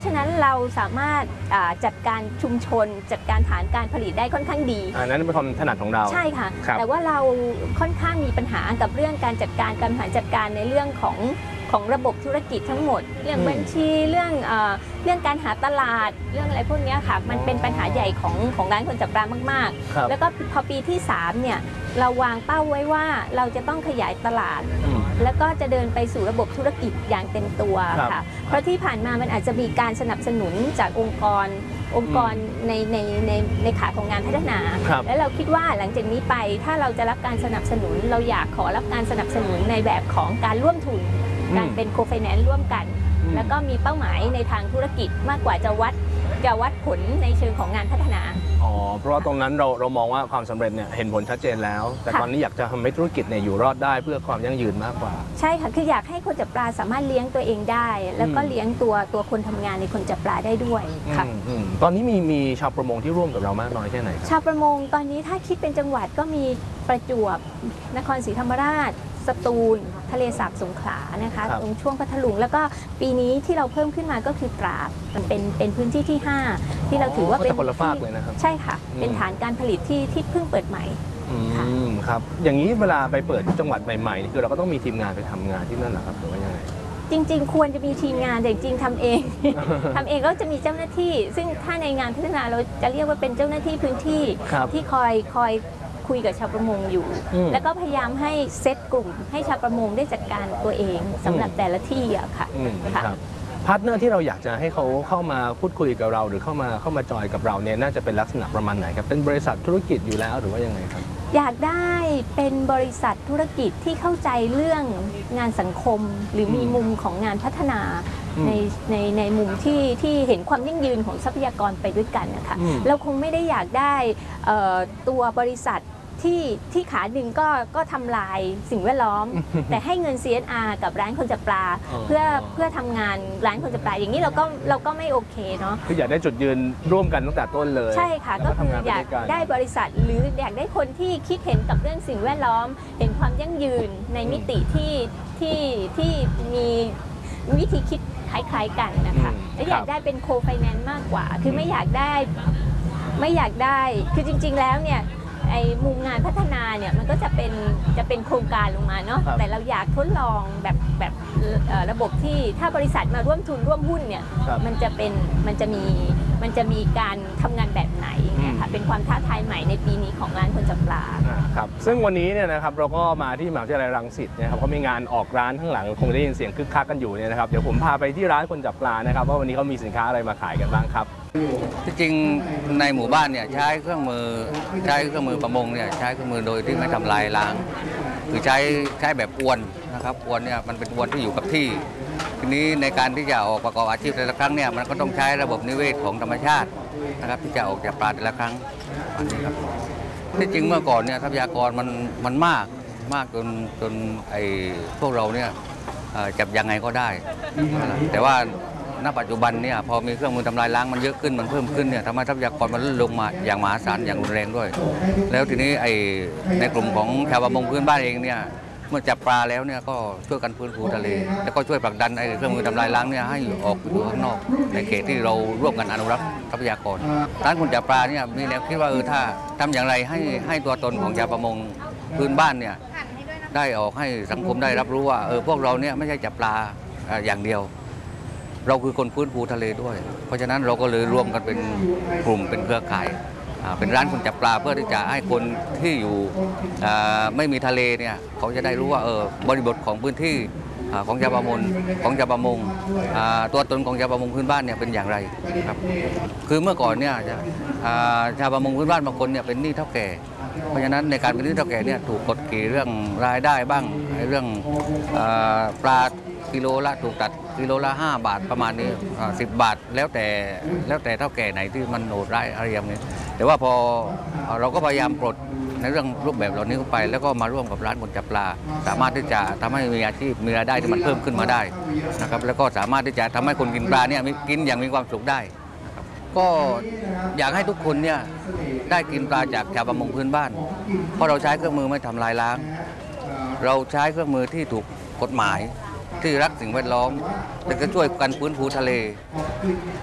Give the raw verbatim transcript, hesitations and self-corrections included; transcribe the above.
ฉะนั้นเราสามารถจัดการชุมชนจัดการฐานการผลิตได้ค่อนข้างดีอันนั้นเป็นความถนัดของเราใช่ค่ะแต่ว่าเราค่อนข้างมีปัญหากับเรื่องการจัดการการบริหารจัดการในเรื่องของของระบบธุรกิจทั้งหมดเรื่องบัญชีเรื่องเรื่องการหาตลาดเรื่องอะไรพวกนี้ค่ะมันเป็นปัญหาใหญ่ของของร้านคนจับปลามากๆแล้วก็พอปีที่สามเนี่ยเราวางเป้าไว้ว่าเราจะต้องขยายตลาดแล้วก็จะเดินไปสู่ระบบธุรกิจอย่างเต็มตัวค่ะเพราะที่ผ่านมามันอาจจะมีการสนับสนุนจากองค์กรองค์กรในในในในขาของงานพัฒนาและเราคิดว่าหลังจากนี้ไปถ้าเราจะรับการสนับสนุนเราอยากขอรับการสนับสนุนในแบบของการร่วมทุนการเป็นโคไฟแนนซ์ร่วมกันแล้วก็มีเป้าหมายในทางธุรกิจมากกว่าจะวัดจะวัดผลในเชิงของงานพัฒนาอ๋อเพราะว่าตรงนั้นเราเรามองว่าความสำเร็จเนี่ยเห็นผลชัดเจนแล้วแต่ตอนนี้อยากจะทำให้ธุรกิจเนี่ยอยู่รอดได้เพื่อความยั่งยืนมากกว่าใช่ค่ะคืออยากให้คนจับปลาสามารถเลี้ยงตัวเองได้แล้วก็เลี้ยงตัวตัวคนทำงานในคนจับปลาได้ด้วยค่ะตอนนี้มีมีชาวประมงที่ร่วมกับเรามากน้อยแค่ไหนชาวประมงตอนนี้ถ้าคิดเป็นจังหวัดก็มีประจวบนครศรีธรรมราชสตูลทะเลสาบสงขลานะคะตรงช่วงพัทลุงแล้วก็ปีนี้ที่เราเพิ่มขึ้นมาก็คือตราดมันเป็นเป็นพื้นที่ที่ห้าที่เราถือว่าเป็นคนละฝากเลยนะครับใช่ค่ะเป็นฐานการผลิตที่ที่เพิ่งเปิดใหม่ค่ะครับอย่างนี้เวลาไปเปิดจังหวัดใหม่ๆคือเราก็ต้องมีทีมงานไปทำงานที่นั่นเหรอครับหรือว่ายังไงจริงๆควรจะมีทีมงานแต่จริงๆทำเอง ทำเองก็จะมีเจ้าหน้าที่ซึ่งถ้าในงานพัฒนาเราจะเรียกว่าเป็นเจ้าหน้าที่พื้นที่ที่คอยคอยคุยกับชาวประมงอยู่แล้วก็พยายามให้เซตกลุ่มให้ชาวประมงได้จัดการตัวเองสำหรับแต่ละที่อะค่ะพาร์ทเนอร์ที่เราอยากจะให้เขาเข้ามาพูดคุยกับเราหรือเข้ามาเข้ามาจอยกับเราเนี่ยน่าจะเป็นลักษณะประมาณไหนครับเป็นบริษัทธุรกิจอยู่แล้วหรือว่ายังไงครับอยากได้เป็นบริษัทธุรกิจที่เข้าใจเรื่องงานสังคมหรือมีมุมของงานพัฒนาในในในมุมที่ที่เห็นความยั่งยืนของทรัพยากรไปด้วยกันนะคะเราคงไม่ได้อยากได้ตัวบริษัทที่ที่ขาหนึ่งก็ก็ทำลายสิ่งแวดล้อมแต่ให้เงิน ซี เอส อาร์ กับร้านคนจับปลาเพื่อเพื่อทำงานร้านคนจับปลาอย่างนี้เราก็เราก็ไม่โอเคเนาะคืออยากได้จุดยืนร่วมกันตั้งแต่ต้นเลยใช่ค่ะก็คืออยากได้บริษัทหรืออยากได้คนที่คิดเห็นกับเรื่องสิ่งแวดล้อมเห็นความยั่งยืนในมิติที่ที่ที่มีวิธีคิดคล้ายๆกันนะคะและอยากได้เป็นโคไฟแนนซ์มากกว่าคือไม่อยากได้ไม่อยากได้คือจริงๆแล้วเนี่ยไอ้มุมงานพัฒนาเนี่ยมันก็จะเป็นจะเป็นโครงการลงมาเนาะแต่เราอยากทดลองแบบแบบระบบที่ถ้าบริษัทมาร่วมทุนร่วมหุ้นเนี่ยมันจะเป็นมันจะมีมันจะมีการทำงานแบบไหนเนี่ยค่ะเป็นความท้าทายใหม่ในปีนี้ของร้านคนจับปลาครับซึ่งวันนี้เนี่ยนะครับเราก็มาที่มหาวิทยาลัยรังสิตนะครับก็มีงานออกร้านข้างหลังคงได้ยินเสียงคึกคักกันอยู่เนี่ยนะครับเดี๋ยวผมพาไปที่ร้านคนจับปลานะครับว่าวันนี้เขามีสินค้าอะไรมาขายกันบ้างครับที่จริงในหมู่บ้านเนี่ยใช้เครื่องมือใช้เครื่องมือประมงเนี่ยใช้เครื่องมือโดยที่ไม่ทำลายล้างคือใช้ใช้แบบอวนนะครับอวนเนี่ยมันเป็นอวนที่อยู่กับที่ทีนี้ในการที่จะออกประกอบอาชีพแต่ละครั้งเนี่ยมันก็ต้องใช้ระบบนิเวศของธรรมชาตินะครับที่จะออกจากปลาแต่ละครั้งนะครับที่จริงเมื่อก่อนเนี่ยทรัพยากรมันมันมากมากจนจนไอ้พวกเราเนี่ยจับยังไงก็ได้แต่ว่าณปัจจุบันเนี่ยพอมีเครื่องมือทำลายล้างมันเยอะขึ้นมันเพิ่มขึ้นเนี่ยทำให้ทรัพยากรมันลดลงมาอย่างมหาศาลอย่างรุนแรงด้วยแล้วทีนี้ไอ้ในกลุ่มของชาวประมงพื้นบ้านเองเนี่ยเมื่อจับปลาแล้วเนี่ยก็ช่วยกันฟื้นฟูทะเลแล้วก็ช่วยผลักดันไอ้เครื่องมือทำลายล้างเนี่ยให้ออกอยู่ข้างนอกในเขตที่เราร่วมกันอนุรักษ์ทรัพยากรร้านคนจับปลาเนี่ยมีแนวคิดว่าเออถ้าทำอย่างไรให้ให้ตัวตนของชาวประมงพื้นบ้านเนี่ยได้ออกให้สังคมได้รับรู้ว่าเออพวกเราเนี่ยไม่ใช่จับปลาอย่างเดียวเราคือคนฟื้นฟูทะเลด้วยเพราะฉะนั้นเราก็เลยร่วมกันเป็นกลุ่มเป็นเครือข่ายเป็นร้านคนจับปลาเพื่อที่จะให้คนที่อยู่ไม่มีทะเลเนี่ยเขาจะได้รู้ว่าเออบริบทของพื้นที่ของชาวประมงของชาวประมงตัวตนของชาวประมงพื้นบ้านเนี่ยเป็นอย่างไรครับคือเมื่อก่อนเนี่ยชาวประมงพื้นบ้านบางคนเนี่ยเป็นหนี้เท่าแก่เพราะฉะนั้นในการเป็นหนี้เท่าแก่เนี่ยถูกกดขี่เรื่องรายได้บ้างเรื่องปลากิโลละถูกตัดกิโลละห้าบาทประมาณนี้สิบบาทแล้วแต่แล้วแต่เท่าแก่ไหนที่มันโหดร้ายอะไรอย่างนี้แต่ว่าพอเราก็พยายามปลดในเรื่องรูปแบบเหล่านี้เข้าไปแล้วก็มาร่วมกับร้านคนจับปลาสามารถที่จะทำให้มีอาชีพมีรายได้ที่มันเพิ่มขึ้นมาได้นะครับแล้วก็สามารถที่จะทำให้คนกินปลาเนี่ยกินอย่างมีความสุขได้นะครับก็อยากให้ทุกคนเนี่ยได้กินปลาจากชาวประมงพื้นบ้านเพราะเราใช้เครื่องมือไม่ทำลายล้างเราใช้เครื่องมือที่ถูกกฎหมายที่รักสิ่งแวดล้อมแต่ก็ช่วยกันฟื้นฟูทะเล